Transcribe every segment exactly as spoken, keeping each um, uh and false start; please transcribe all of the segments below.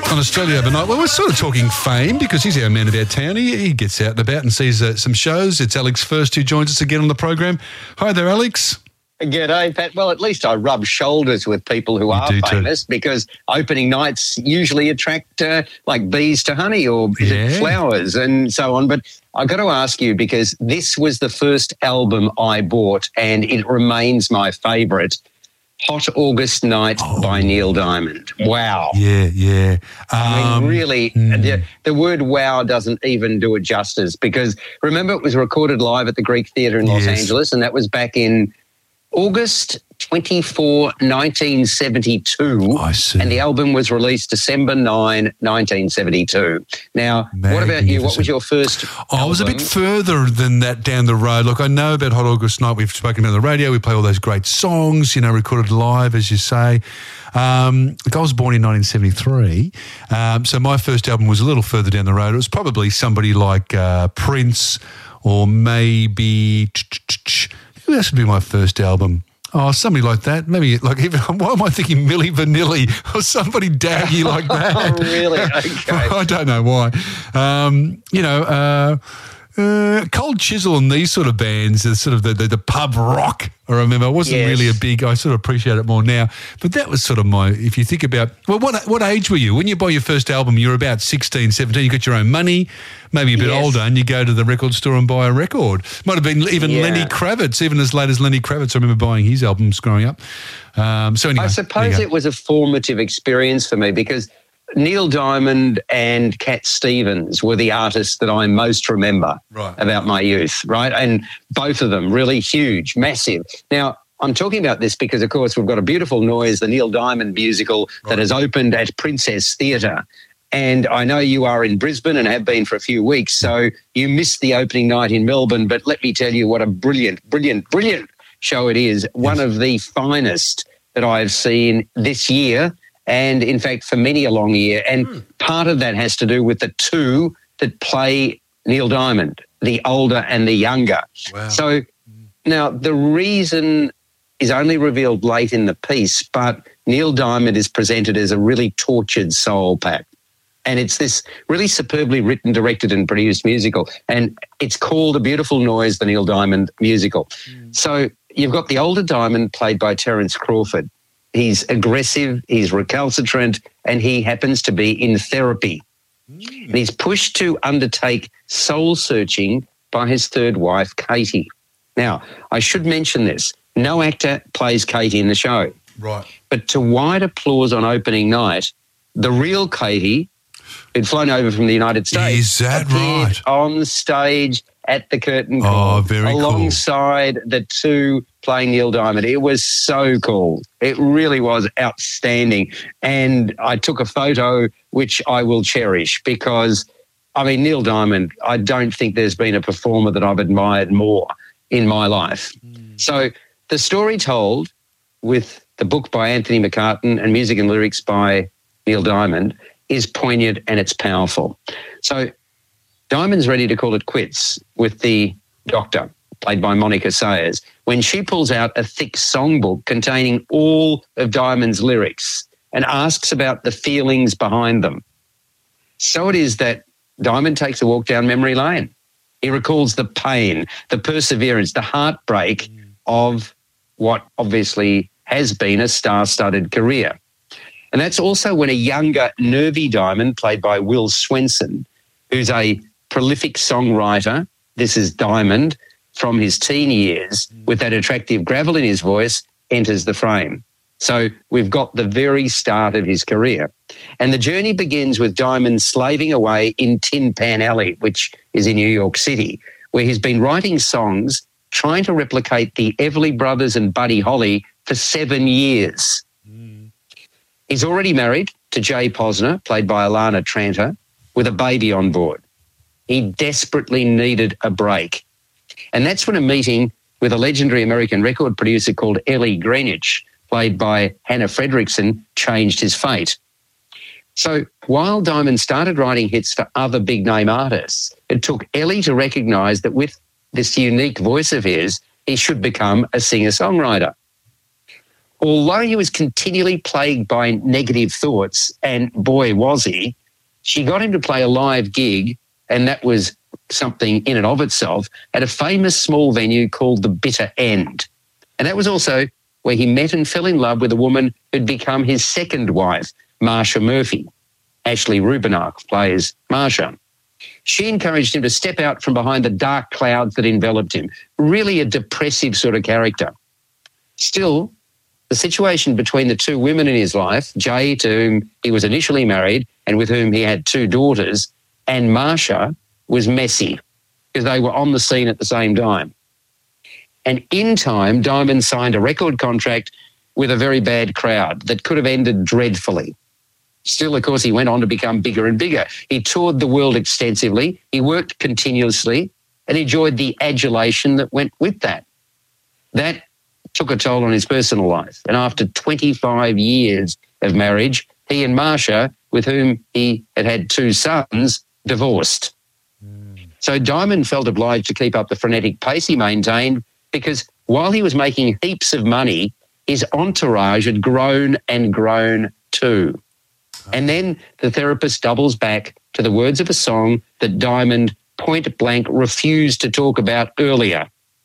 on Australia overnight. Well, we're sort of talking fame because he's our man about town. He, he gets out and about and sees uh, some shows. It's Alex First who joins us again on the program. Hi there, Alex. G'day, Pat. Well, at least I rub shoulders with people who You are do famous too. because opening nights usually attract uh, like bees to honey or is it Yeah. flowers and so on. But I've got to ask you because this was the first album I bought and it remains my favourite. Hot August Night Oh. by Neil Diamond. Wow. Yeah, yeah. I Um, mean, really, mm. the, the word wow doesn't even do it justice because remember it was recorded live at the Greek Theatre in Los Yes. Angeles and that was back in August twenty-fourth, nineteen seventy-two. I see. And the album was released December ninth, nineteen seventy-two. Now, what about you? What was your first Oh, I was a bit album? further than that down the road. Look, I know about Hot August Night. We've spoken about it on the radio. We play all those great songs, you know, recorded live, as you say. Um, look, I was born in nineteen seventy-three, um, so my first album was a little further down the road. It was probably somebody like uh, Prince or maybe... Who else would be my first album? Oh, somebody like that. Maybe like even, why am I thinking Milli Vanilli or somebody daggy like that? Oh, really? Okay. I don't know why. Um, you know, uh, uh, Cold Chisel and these sort of bands, are sort of the, the, the pub rock. I remember I wasn't Yes. really a big, I sort of appreciate it more now. But that was sort of my, if you think about, well, what what age were you? When you buy your first album, you were about sixteen, seventeen, you got your own money, maybe a bit Yes. older, and you go to the record store and buy a record. Might have been even Yeah. Lenny Kravitz, even as late as Lenny Kravitz. I remember buying his albums growing up. Um, so anyway. I there suppose you go. it was a formative experience for me because Neil Diamond and Cat Stevens were the artists that I most remember Right. about my youth, right? And both of them really huge, massive. Now, I'm talking about this because, of course, we've got a beautiful noise, the Neil Diamond musical Right. that has opened at Princess Theatre. And I know you are in Brisbane and have been for a few weeks, so you missed the opening night in Melbourne. But let me tell you what a brilliant, brilliant, brilliant show it is. One of the finest that I've seen this year and, in fact, for many a long year. And Hmm. part of that has to do with the two that play Neil Diamond, the older and the younger. Wow. So now the reason is only revealed late in the piece, but Neil Diamond is presented as a really tortured soul, Pat. And it's this really superbly written, directed and produced musical. And it's called A Beautiful Noise, the Neil Diamond musical. So you've got the older Diamond played by Terence Crawford. He's aggressive, he's recalcitrant, and he happens to be in therapy. And he's pushed to undertake soul searching by his third wife, Katie. Now, I should mention this. No actor plays Katie in the show. Right. But to wide applause on opening night, the real Katie, who'd flown over from the United States, Is that appeared right? on stage at the curtain Oh, call very cool. alongside the two playing Neil Diamond. It was so cool. It really was outstanding. And I took a photo which I will cherish because, I mean, Neil Diamond, I don't think there's been a performer that I've admired more in my life. Mm. So the story told with the book by Anthony McCartan and music and lyrics by Neil Diamond is poignant and it's powerful. So Diamond's ready to call it quits with the doctor, played by Monica Sayers, when she pulls out a thick songbook containing all of Diamond's lyrics and asks about the feelings behind them. So it is that Diamond takes a walk down memory lane. He recalls the pain, the perseverance, the heartbreak of what obviously has been a star-studded career. And that's also when a younger, nervy Diamond, played by Will Swenson, who's a prolific songwriter, this is Diamond, from his teen years, with that attractive gravel in his voice, enters the frame. So we've got the very start of his career. And the journey begins with Diamond slaving away in Tin Pan Alley, which is in New York City, where he's been writing songs trying to replicate the Everly Brothers and Buddy Holly for seven years. He's already married to Jay Posner, played by Alana Tranter, with a baby on board. He desperately needed a break. And that's when a meeting with a legendary American record producer called Ellie Greenwich, played by Hannah Fredrickson, changed his fate. So while Diamond started writing hits for other big-name artists, it took Ellie to recognise that with this unique voice of his, he should become a singer-songwriter. although he was continually plagued by negative thoughts, and boy, was he, she got him to play a live gig, and that was something in and of itself, at a famous small venue called the Bitter End. And that was also where he met and fell in love with a woman who'd become his second wife, Marsha Murphy. Ashley Rubinach plays Marsha. She encouraged him to step out from behind the dark clouds that enveloped him. Really a depressive sort of character. Still, the situation between the two women in his life, Jay, to whom he was initially married and with whom he had two daughters, and Marsha, was messy because they were on the scene at the same time. And in time, Diamond signed a record contract with a very bad crowd that could have ended dreadfully. Still, of course, he went on to become bigger and bigger. He toured the world extensively, he worked continuously, and enjoyed the adulation that went with that. That took a toll on his personal life. And after twenty-five years of marriage, he and Marsha, with whom he had had two sons, divorced. Mm. So Diamond felt obliged to keep up the frenetic pace he maintained because while he was making heaps of money, his entourage had grown and grown too. And then the therapist doubles back to the words of a song that Diamond point blank refused to talk about earlier.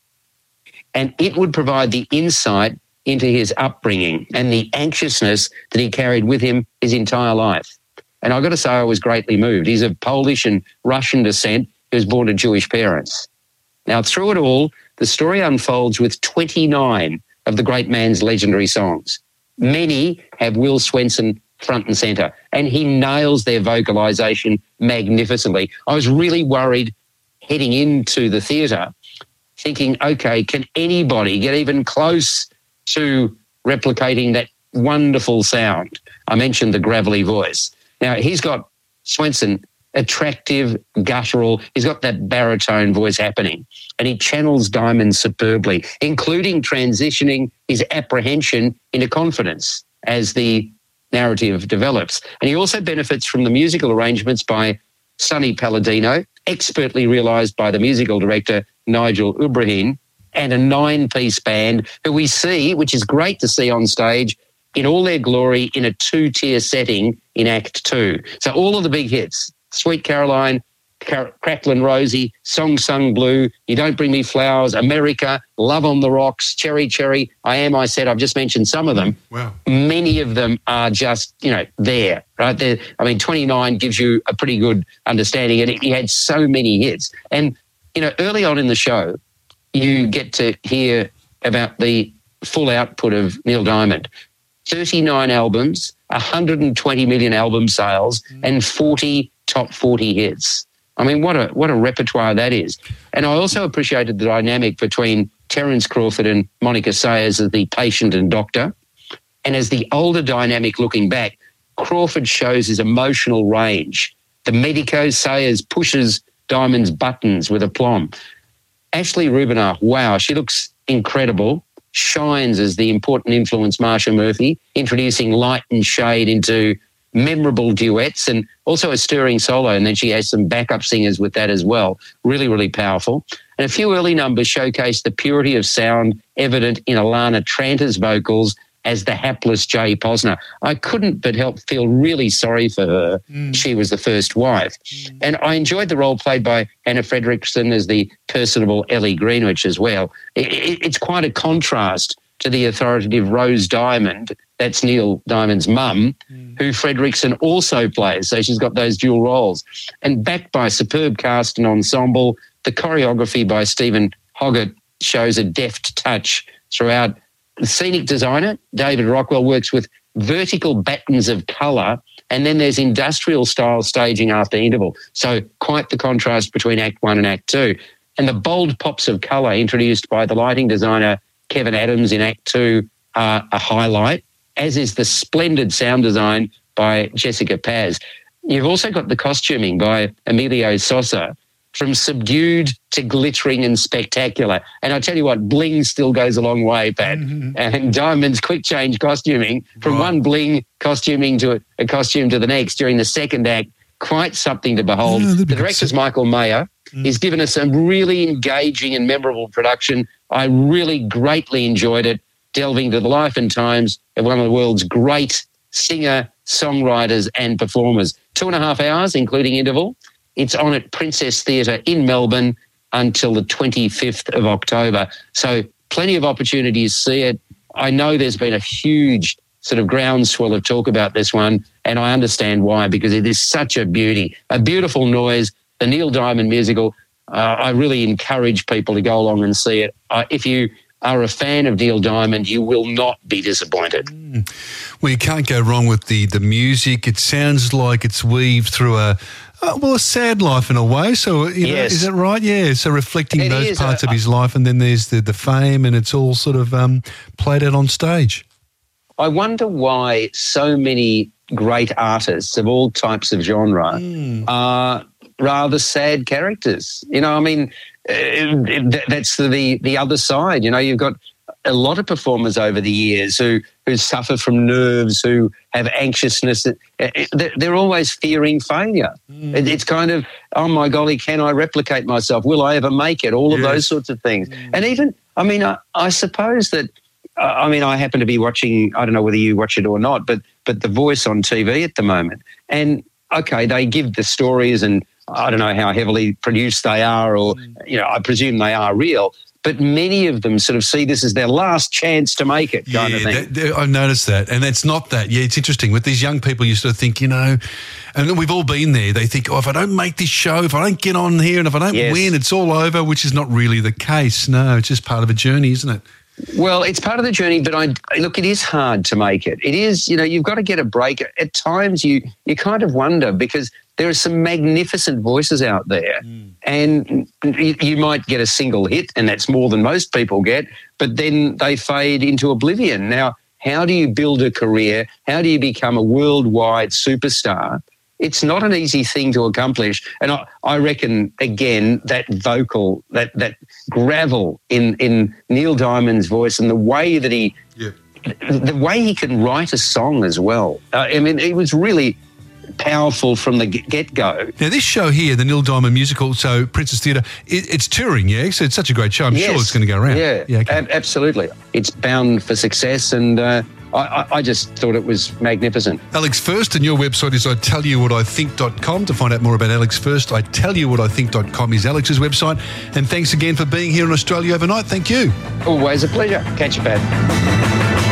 And it would provide the insight into his upbringing and the anxiousness that he carried with him his entire life. And I've got to say I was greatly moved. He's of Polish and Russian descent who was born to Jewish parents. Now, through it all, the story unfolds with twenty-nine of the great man's legendary songs. Many have Will Swenson front and centre, and he nails their vocalisation magnificently. I was really worried heading into the theatre thinking, okay, can anybody get even close to replicating that wonderful sound? I mentioned the gravelly voice. Now, he's got, Swenson, attractive, guttural, he's got that baritone voice happening, and he channels Diamond superbly, including transitioning his apprehension into confidence as the narrative develops. And he also benefits from the musical arrangements by Sonny Palladino, expertly realised by the musical director Nigel Ubrahim, and a nine-piece band who we see, which is great to see on stage, in all their glory in a two-tier setting in Act Two. So all of the big hits, Sweet Caroline, Car- Cracklin' Rosie, Song Sung Blue, You Don't Bring Me Flowers, America, Love on the Rocks, Cherry Cherry, I Am, I Said, I've just mentioned some of them. Wow. Many of them are just, you know, there, right? They're, I mean, twenty-nine gives you a pretty good understanding, and he had so many hits. And, you know, early on in the show, you get to hear about the full output of Neil Diamond. thirty-nine albums, one hundred twenty million album sales, mm. and forty top forty hits. I mean, what a what a repertoire that is. And I also appreciated the dynamic between Terence Crawford and Monica Sayers as the patient and doctor. And as the older dynamic looking back, Crawford shows his emotional range. The medico, Sayers pushes Diamond's buttons with aplomb. Ashley Rubinach, wow, she looks incredible, shines as the important influence Marsha Murphy, introducing light and shade into memorable duets and also a stirring solo, and then she has some backup singers with that as well. Really, really powerful. And a few early numbers showcase the purity of sound evident in Alana Tranter's vocals as the hapless Jay Posner. I couldn't but help feel really sorry for her. Mm. She was the first wife. Mm. And I enjoyed the role played by Anna Fredrickson as the personable Ellie Greenwich as well. It, it, it's quite a contrast to the authoritative Rose Diamond, that's Neil Diamond's mum, mm. who Fredrickson also plays. So she's got those dual roles. And backed by a superb cast and ensemble, the choreography by Stephen Hoggett shows a deft touch throughout. The scenic designer, David Rockwell, works with vertical battens of colour, and then there's industrial-style staging after interval. So quite the contrast between Act One and Act Two. And the bold pops of colour introduced by the lighting designer Kevin Adams in Act Two are a highlight, as is the splendid sound design by Jessica Paz. You've also got the costuming by Emilio Sosa, from subdued to glittering and spectacular. And I tell you what, bling still goes a long way, Pat. Mm-hmm. And Diamond's quick change costuming, from right. one bling costuming to a, a costume to the next during the second act, quite something to behold. Yeah, the director's Michael Mayer. Mm. He's given us a really engaging and memorable production. I really greatly enjoyed it. delving into the life and times of one of the world's great singer, songwriters and performers. Two and a half hours, including interval. It's on at Princess Theatre in Melbourne until the twenty-fifth of October. So plenty of opportunities to see it. I know there's been a huge sort of groundswell of talk about this one, and I understand why, because it is such a beauty, a beautiful noise, the Neil Diamond musical. Uh, I really encourage people to go along and see it. Uh, if you are a fan of Neil Diamond, you will not be disappointed. Mm. Well, you can't go wrong with the, the music. It sounds like it's weaved through a, uh, well, a sad life in a way. So, you know, Yes. is that right? Yeah, so reflecting It those is. parts Uh, of his life, and then there's the, the fame, and it's all sort of um, played out on stage. I wonder why so many great artists of all types of genre Mm. are rather sad characters. You know, I mean, uh, that's the the other side. You know, you've got a lot of performers over the years who who suffer from nerves, who have anxiousness. They're always fearing failure. Mm. It's kind of, oh my golly, can I replicate myself? Will I ever make it? All of Yes. those sorts of things. Mm. And even, I mean, I, I suppose that, uh, I mean, I happen to be watching, I don't know whether you watch it or not, but but The Voice on T V at the moment. And, okay, they give the stories, and I don't know how heavily produced they are, or, you know, I presume they are real, but many of them sort of see this as their last chance to make it kind yeah, of thing. That, that, I've noticed that. And it's not that. Yeah, it's interesting. With these young people, you sort of think, you know, and we've all been there. They think, oh, if I don't make this show, if I don't get on here, and if I don't Yes. win, it's all over, which is not really the case. No, it's just part of a journey, isn't it? Well, it's part of the journey, but I look, it is hard to make it. It is, you know, you've got to get a break. At times you you kind of wonder, because there are some magnificent voices out there, mm. and you, you might get a single hit, and that's more than most people get, but then they fade into oblivion. Now, how do you build a career? How do you become a worldwide superstar? It's not an easy thing to accomplish. And I, I reckon, again, that vocal, that that gravel in, in Neil Diamond's voice, and the way that he, yeah. the way he can write a song as well. Uh, I mean, it was really powerful from the get-go. Now, this show here, the Neil Diamond musical, so Princess Theatre, it, it's touring, yeah? So it's such a great show. I'm Yes. sure it's going to go around. Yeah, yeah okay. ab- absolutely. It's bound for success, and uh, I, I, I just thought it was magnificent. Alex First, and your website is I tell you what I think dot com. To find out more about Alex First, I tell you what I think dot com is Alex's website. And thanks again for being here in Australia overnight. Thank you. Always a pleasure. Catch you, Pat.